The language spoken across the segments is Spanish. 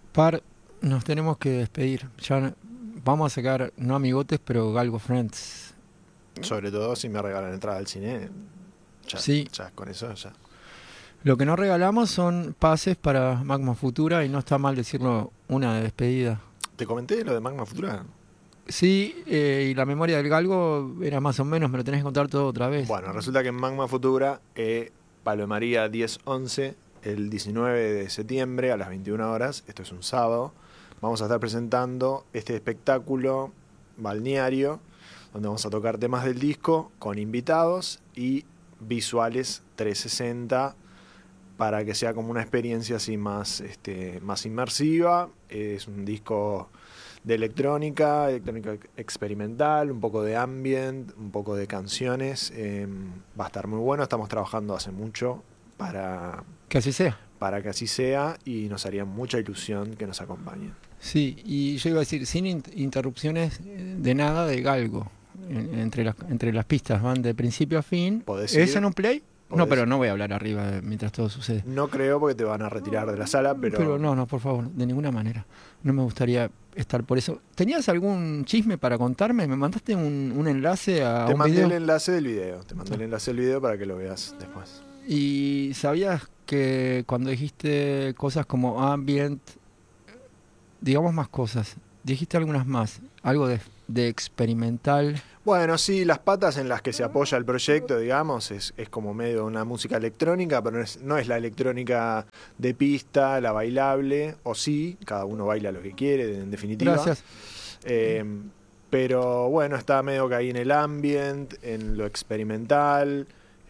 Par, nos tenemos que despedir. Ya vamos a sacar, no amigotes, pero Galgo Friends. Sobre todo si me regalan entrada al cine, Sí, ya con eso ya. lo que nos regalamos son pases para Magma Futura y no está mal decirlo, una de despedida. ¿Te comenté lo de Magma Futura? Sí, y la memoria del Galgo era más o menos, me lo tenés que contar todo otra vez. Bueno, resulta que en Magma Futura, Palomaría 10-11, el 19 de septiembre a las 21 horas, esto es un sábado, vamos a estar presentando este espectáculo balneario, donde vamos a tocar temas del disco con invitados y visuales 360 para que sea como una experiencia así más, más inmersiva. Es un disco de electrónica experimental, un poco de ambient, un poco de canciones. Va a estar muy bueno, estamos trabajando hace mucho para Que así sea. que así sea y nos haría mucha ilusión que nos acompañen. Sí, y yo iba a decir, sin interrupciones de nada de Galgo. Entre las pistas van de principio a fin. ¿Podés ¿Es ir? en un play? No, ¿Podés? pero no voy a hablar arriba mientras todo sucede. No creo porque te van a retirar de la sala, pero No, por favor, de ninguna manera. No me gustaría estar por eso. ¿Tenías algún chisme para contarme? ¿Me mandaste un enlace a te un mandé video? el enlace del video. Te mandé el enlace del video para que lo veas después. ¿Y sabías que cuando dijiste cosas como ambient, digamos más cosas, dijiste algunas más, algo de experimental? Bueno, sí, las patas en las que se apoya el proyecto, digamos, es como medio una música electrónica, pero no es la electrónica de pista, la bailable, o sí, cada uno baila lo que quiere, en definitiva. Gracias. Pero bueno, está medio que ahí en el ambient, en lo experimental.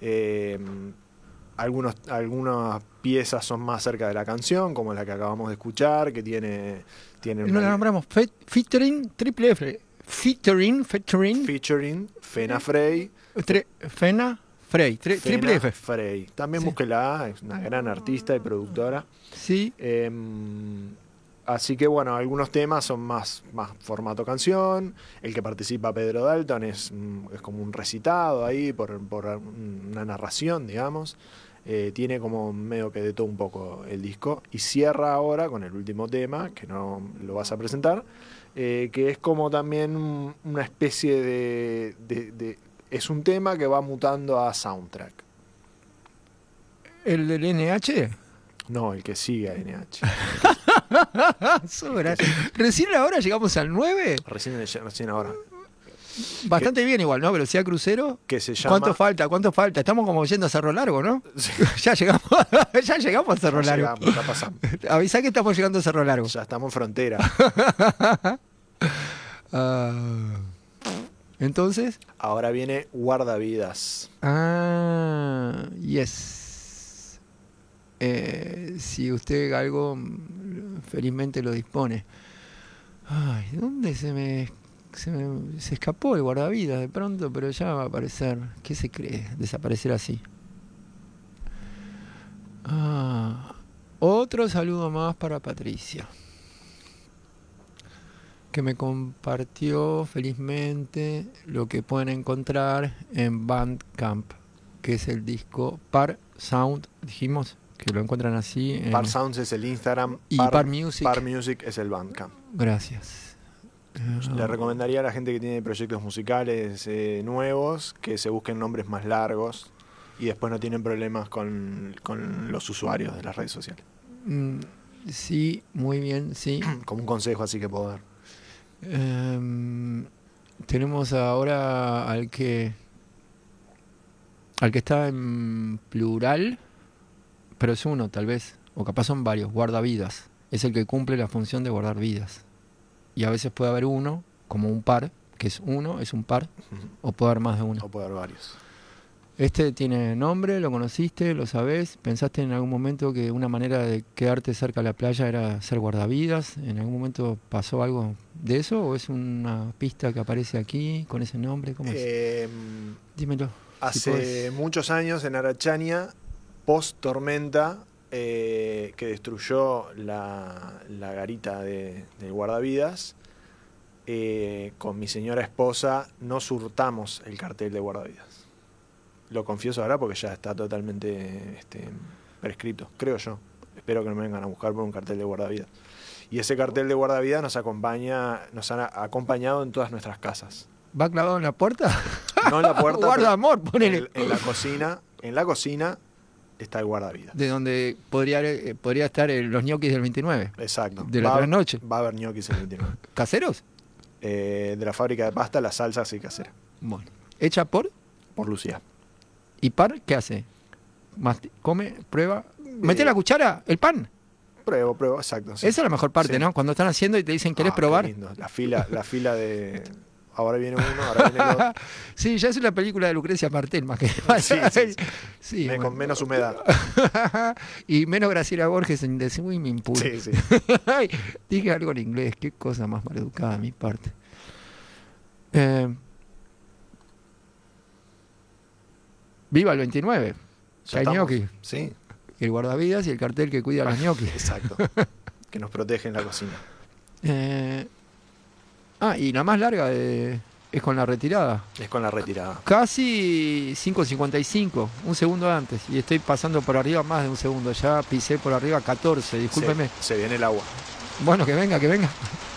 Algunas piezas son más cerca de la canción, como la que acabamos de escuchar, que tiene No la nombramos. Featuring Triple F. Featuring Fena Frey. Fena Frey. Triple F. Frey. También Sí. búsquela, es una gran artista y productora. Sí. Así que bueno, algunos temas son más formato canción. El que participa Pedro Dalton es como un recitado ahí por una narración, digamos. Tiene como medio que de todo un poco el disco. Y cierra ahora con el último tema, que no lo vas a presentar, que es como también una especie es un tema que va mutando a soundtrack. ¿El del NH? No, el que sigue a NH. Recién ahora llegamos al 9. Recién ahora. Bastante bien igual, ¿no? Velocidad crucero. Que se llama... ¿Cuánto falta? Estamos como yendo a Cerro Largo, ¿no? Ya llegamos a Cerro Largo. Ya pasamos. Avisá que estamos llegando a Cerro Largo. Ya estamos en frontera. Entonces. Ahora viene Guardavidas. Yes. Si usted algo felizmente lo dispone. Ay, ¿dónde se escapó el guardavidas de pronto? Pero ya va a aparecer. ¿Qué se cree? Desaparecer así. Otro saludo más para Patricia, que me compartió felizmente lo que pueden encontrar en Bandcamp, que es el disco Par Sound, dijimos que lo encuentran así. Par Sounds es el Instagram y Par Music. Par Music es el Bandcamp. Gracias. Le recomendaría a la gente que tiene proyectos musicales nuevos que se busquen nombres más largos y después no tienen problemas con los usuarios de las redes sociales. Sí, muy bien, sí. Como un consejo así que puedo dar. Tenemos ahora al que está en plural, pero es uno tal vez, o capaz son varios, guardavidas. Es el que cumple la función de guardar vidas. Y a veces puede haber uno, como un par, que es uno, es un par, o puede haber más de uno. O puede haber varios. Este tiene nombre, lo conociste, lo sabés. ¿Pensaste en algún momento que una manera de quedarte cerca de la playa era ser guardavidas? ¿En algún momento pasó algo de eso? ¿O es una pista que aparece aquí con ese nombre? ¿Cómo es? Dímelo. Hace muchos años en Arachania, post tormenta, que destruyó la garita del guardavidas, con mi señora esposa nos hurtamos el cartel de guardavidas. Lo confieso ahora porque ya está totalmente prescrito, creo yo. Espero que no me vengan a buscar por un cartel de guardavidas. Y ese cartel de guardavidas nos ha acompañado en todas nuestras casas. ¿Va clavado en la puerta? No en la puerta, Guarda amor, ponele. en la cocina está el guardavidas. De donde podría estar los ñoquis del 29. Exacto. De la trasnoche. Va a haber ñoquis el 29. ¿Caseros? De la fábrica de pasta, la salsa así casera. Bueno. ¿Hecha por? Por Lucía. ¿Y Par qué hace? Come, prueba. ¿Mete la cuchara? ¿El pan? Pruebo, exacto. Sí. Esa es la mejor parte, Sí. ¿no? Cuando están haciendo y te dicen, ¿querés probar? Qué lindo. La fila de... Ahora viene uno, ahora viene el otro. Sí, ya es una película de Lucrecia Martel, más que... Sí. Sí, Con bueno. menos humedad. Y menos Graciela Borges en The Swimming Pool. Sí. Ay, dije algo en inglés, qué cosa más maleducada de mi parte. Viva el 29. Ya Hay estamos. ñoqui. Sí, El guardavidas y el cartel que cuida a los ñoquis. exacto. Que nos protege en la cocina. Y la más larga es con la retirada. Es con la retirada. Casi 5:55, un segundo antes. Y estoy pasando por arriba más de un segundo. Ya pisé por arriba 14, discúlpeme. Se viene el agua. Bueno, que venga.